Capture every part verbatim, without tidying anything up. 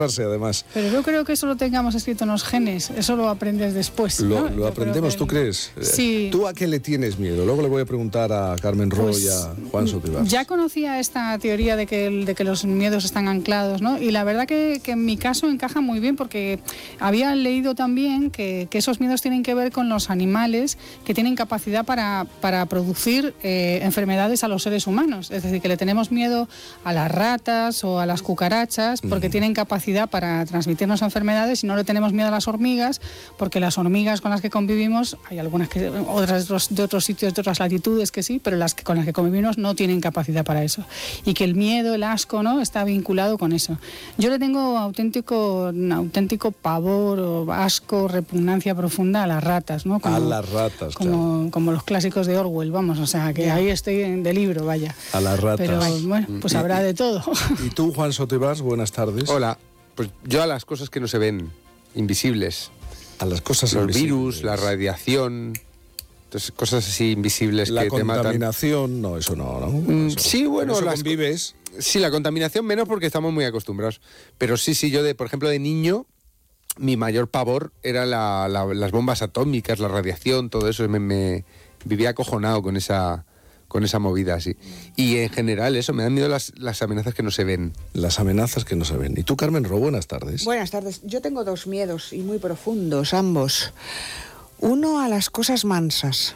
además. Pero yo creo que eso lo tengamos escrito en los genes, eso lo aprendes después, Lo, ¿no? lo aprendemos, que... ¿tú crees? Sí. ¿Tú a qué le tienes miedo? Luego le voy a preguntar a Carmen Roy Pues, y a Juan Sotibás. Ya conocía esta teoría de que, el, de que los miedos están anclados, ¿no? Y la verdad que, que en mi caso encaja muy bien porque había leído también que, que esos miedos tienen que ver con los animales que tienen capacidad para, para producir eh, enfermedades a los seres humanos. Es decir, que le tenemos miedo a las ratas o a las cucarachas porque mm. tienen capacidad para transmitirnos enfermedades, y no le tenemos miedo a las hormigas porque las hormigas con las que convivimos, hay algunas que otras de otros sitios, de otras latitudes que sí, pero las que con las que convivimos no tienen capacidad para eso, y que el miedo, el asco, ¿no?, está vinculado con eso. Yo le tengo auténtico un auténtico pavor o asco, repugnancia profunda a las ratas, ¿no? Como, a las ratas, como, claro. como los clásicos de Orwell, vamos, o sea, que ahí estoy de libro, vaya. A las ratas. Pero bueno, pues habrá de todo. ¿Y tú, Juan Sotibás? Buenas tardes. Hola. Pues yo a las cosas que no se ven, invisibles. A las cosas Los invisibles. virus, la radiación, entonces, cosas así invisibles la que te matan. La contaminación, no, eso no, ¿no? Mm, eso, sí, bueno, eso las convives. Sí, la contaminación menos porque estamos muy acostumbrados. Pero sí, sí, yo, de, por ejemplo, de niño, mi mayor pavor era la, la, las bombas atómicas, la radiación, todo eso. Me, me vivía acojonado con esa... con esa movida así. Y en general eso, me dan miedo las, las amenazas que no se ven. Las amenazas que no se ven. ¿Y tú, Carmen Ro? Buenas tardes. Buenas tardes. Yo tengo dos miedos y muy profundos, ambos. Uno a las cosas mansas.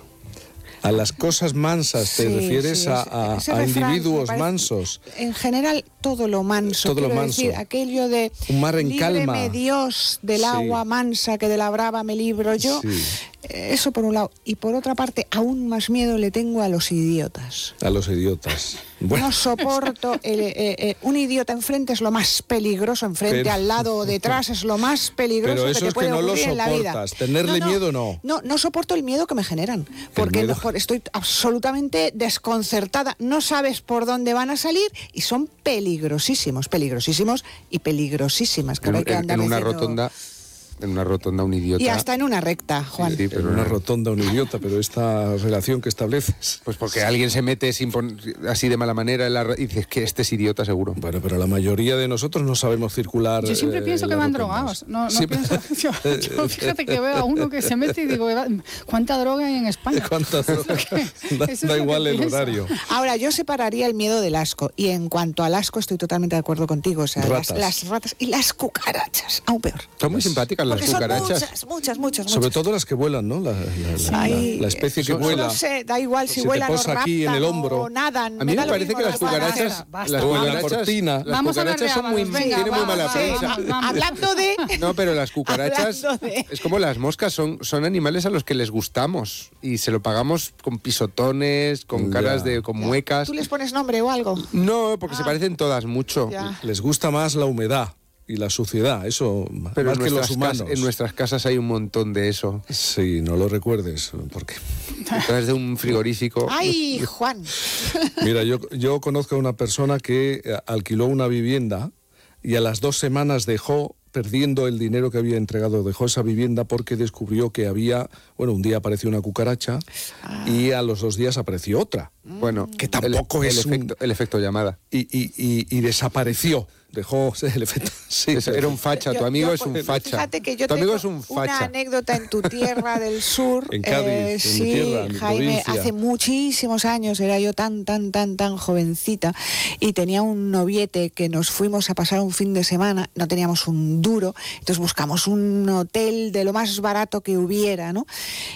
A las cosas mansas, ¿te sí, refieres sí, a, a, a individuos mansos? En general, todo lo manso. Todo lo manso. Decir, aquello de... Un mar en líbreme calma. Dios del sí. agua mansa, que de la brava me libro yo. Sí. Eso por un lado. Y por otra parte, aún más miedo le tengo a los idiotas. A los idiotas. Bueno. No soporto... El, eh, eh, un idiota enfrente es lo más peligroso, enfrente, pero, al lado o detrás es lo más peligroso pero eso que te es puede que no ocurrir lo en la vida. Tenerle no, no, miedo no. No, no soporto el miedo que me generan. Porque no, por, estoy absolutamente desconcertada. No sabes por dónde van a salir y son peligrosísimos, peligrosísimos y peligrosísimas. Que en, hay que andar en una diciendo... rotonda... En una rotonda un idiota. Y hasta en una recta, Juan. Sí, sí, pero en una rotonda un idiota, pero esta relación que estableces. Pues porque alguien se mete sin pon... así de mala manera en la... y dices que este es idiota seguro. Bueno, pero la mayoría de nosotros no sabemos circular. Yo siempre eh, pienso que van drogados. No, no sí, pienso... yo, yo fíjate que veo a uno que se mete y digo, ¿cuánta droga hay en España? ¿Cuánta droga? Da, da igual el pienso. Horario. Ahora, yo separaría el miedo del asco. Y en cuanto al asco, estoy totalmente de acuerdo contigo. O sea, ratas. Las, las ratas y las cucarachas, aún peor. Son muy simpáticas las Porque cucarachas. Muchas, muchas, muchas. Sobre muchas. todo las que vuelan, ¿no? La, la, la, Ay, la, la especie que no, vuela. No sé, da igual si se vuelan te posa o raptan aquí en el hombro. o nadan. A mí me, me mismo parece que las cucarachas, las las cucarachas, las vamos cucarachas son muy, venga, tienen vamos, muy mala vamos, prensa. Vamos, vamos. Hablando de... No, pero las cucarachas de... es como las moscas, son, son animales a los que les gustamos y se lo pagamos con pisotones, con ya, caras de, con ya. muecas. ¿Tú les pones nombre o algo? No, porque ah, se parecen todas mucho. Ya. Les gusta más la humedad y la suciedad, eso, pero más que los humanos. Cas- en nuestras casas hay un montón de eso. Sí, no lo recuerdes, porque... Detrás de un frigorífico. ¡Ay, Juan! Mira, yo, yo conozco a una persona que alquiló una vivienda y a las dos semanas dejó, perdiendo el dinero que había entregado, dejó esa vivienda porque descubrió que había, bueno, un día apareció una cucaracha ah. y a los dos días apareció otra. Bueno, que tampoco el, es el efecto, un... el efecto llamada. Y, y, y, y desapareció. Dejó el efecto. Sí, era un facha, tu amigo yo, es un facha. Fíjate que yo tu amigo tengo es un facha. Una anécdota en tu tierra del sur. En Cádiz, eh, en sí, mi tierra, en mi Jaime, provincia. hace muchísimos años, era yo tan, tan, tan, tan jovencita y tenía un noviete que nos fuimos a pasar un fin de semana, no teníamos un duro, entonces buscamos un hotel de lo más barato que hubiera, ¿no?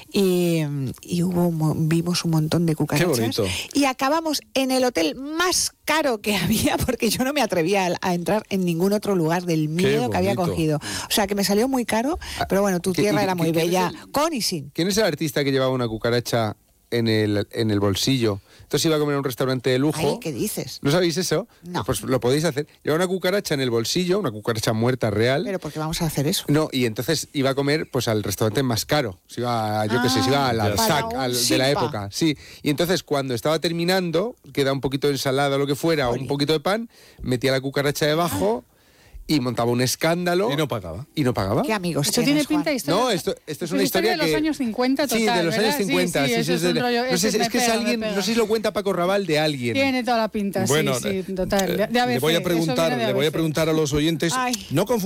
Y, y hubo, vimos un montón de cucarachas. Qué bonito. Y acabamos en el hotel más caro que había, porque yo no me atrevía a, a entrar en ningún otro lugar del miedo que había cogido. O sea, que me salió muy caro, pero bueno, tu tierra era muy bella, el, con y sin. ¿Quién es el artista que llevaba una cucaracha en el, en el bolsillo? Entonces iba a comer a un restaurante de lujo. Ay, ¿qué dices? ¿No sabéis eso? No. Pues lo podéis hacer. Lleva una cucaracha en el bolsillo, una cucaracha muerta real. ¿Pero por qué vamos a hacer eso? No, y entonces iba a comer pues al restaurante más caro. Se iba, yo ah, qué sé, se iba al Arsac al, de la época. Sí. Y entonces cuando estaba terminando, queda un poquito de ensalada o lo que fuera, Oye. o un poquito de pan, metía la cucaracha debajo. Ah. Y montaba un escándalo. Y no pagaba. Y no pagaba. ¿Qué amigos Esto tienes, tiene pinta de historia. No, esto, esto es una historia, historia de los que... años cincuenta total, Sí, de los ¿verdad? años cincuenta. Sí, sí, sí, eso sí, es un de... rollo, no sé, es me que pega, es alguien, no sé si lo cuenta Paco Raval de alguien. Tiene toda la pinta, bueno, sí, sí, total. De, de le voy a preguntar, le voy a preguntar a los oyentes. Ay. No confundir